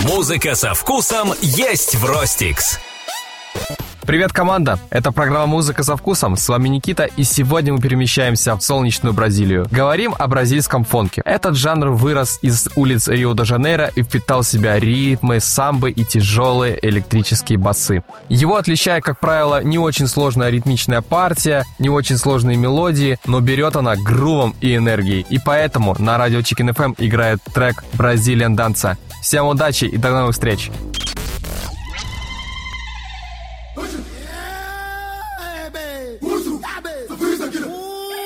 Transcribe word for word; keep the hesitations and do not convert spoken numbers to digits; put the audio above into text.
Музыка со вкусом есть в Ростикс. Привет, команда! Это программа «Музыка со вкусом». С вами Никита, и сегодня мы перемещаемся в солнечную Бразилию. Говорим о бразильском фонке. Этот жанр вырос из улиц Рио-де-Жанейро и впитал в себя ритмы, самбы и тяжелые электрические басы. Его отличает, как правило, не очень сложная ритмичная партия, не очень сложные мелодии, но берет она грувом и энергией. И поэтому на радио Chicken эф эм играет трек «Brazilian Danza». Всем удачи и до новых встреч!